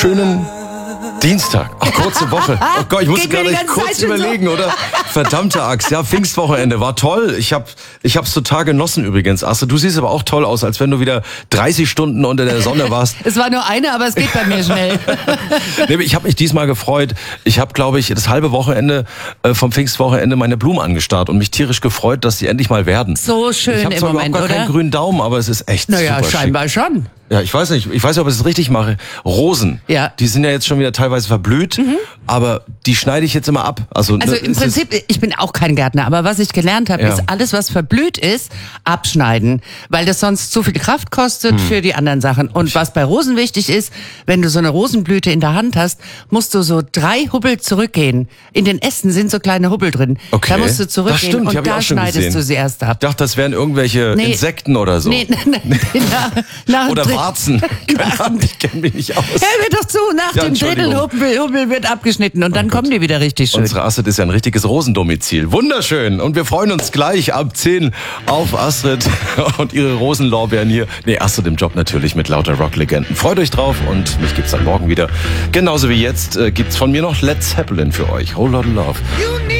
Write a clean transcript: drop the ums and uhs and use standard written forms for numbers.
schönen Dienstag. Ach, kurze Woche. Oh Gott, ich musste gerade kurz überlegen, oder? Verdammte Axt. Ja, Pfingstwochenende war toll. Ich hab's total genossen übrigens. Astrid, du siehst aber auch toll aus, als wenn du wieder 30 Stunden unter der Sonne warst. Es war nur eine, aber es geht bei mir schnell. Nee, ich habe mich diesmal gefreut. Ich habe, glaube ich, das halbe Wochenende vom Pfingstwochenende meine Blumen angestarrt und mich tierisch gefreut, dass sie endlich mal werden. So schön ich im zwar Moment, überhaupt gar oder? keinen grünen Daumen, aber es ist echt Naja, super scheinbar schick. schon. Ja, ich weiß nicht, ob ich es richtig mache. Rosen, Ja. die sind ja jetzt schon wieder teilweise verblüht, aber die schneide ich jetzt immer ab. Also Im Prinzip, ich bin auch kein Gärtner, aber was ich gelernt habe, Ja. ist alles, was verblüht ist, abschneiden, weil das sonst zu viel Kraft kostet für die anderen Sachen. Und was bei Rosen wichtig ist, wenn du so eine Rosenblüte in der Hand hast, musst du so 3 Hubbel zurückgehen. In den Ästen sind so kleine Hubbel drin. Okay. Da musst du Das zurückgehen stimmt, die und hab ich da auch schon schneidest gesehen. du sie erst ab. Ich dachte, das wären irgendwelche Nee. Insekten oder so. Nee, nach Oder dem Warzen. Keine Ahnung, ich kenne mich nicht aus. Hör mir doch zu, nach Ja, dem Entschuldigung. Drittelhubbel wird abgeschnitten und dann kommen die wieder richtig schön. Unsere Astrid ist ja ein richtiges Rosendomizil. Wunderschön. Und wir freuen uns gleich ab 10 auf Astrid und ihre Rosenlorbeeren hier. Nee, Astrid im Job natürlich mit lauter Rocklegenden. Freut euch drauf und mich gibt's dann morgen wieder. Genauso wie jetzt gibt's von mir noch Led Zeppelin für euch. Whole Lotta Love.